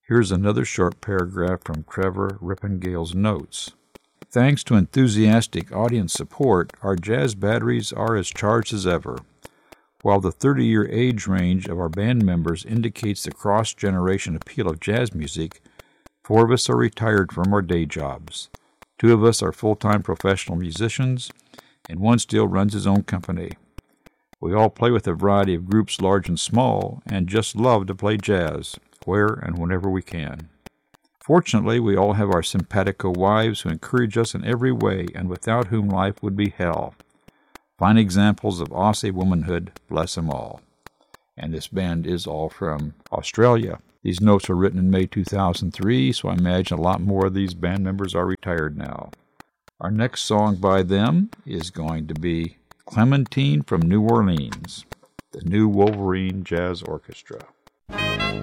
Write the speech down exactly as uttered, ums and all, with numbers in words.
Here's another short paragraph from Trevor Rippengale's notes. Thanks to enthusiastic audience support, our jazz batteries are as charged as ever. While the thirty-year age range of our band members indicates the cross-generation appeal of jazz music, four of us are retired from our day jobs. Two of us are full-time professional musicians, and one still runs his own company. We all play with a variety of groups large and small, and just love to play jazz, where and whenever we can. Fortunately, we all have our simpatico wives who encourage us in every way and without whom life would be hell. Fine examples of Aussie womanhood, bless them all. And this band is all from Australia. These notes were written in May two thousand three, so I imagine a lot more of these band members are retired now. Our next song by them is going to be Clementine from New Orleans, the New Wolverine Jazz Orchestra.